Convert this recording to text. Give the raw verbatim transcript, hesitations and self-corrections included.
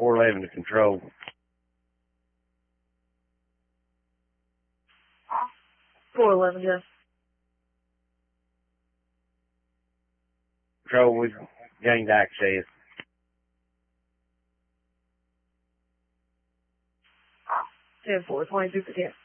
four eleven to control. four eleven, yes. Control, we've gained access. ten four, twenty-two percent.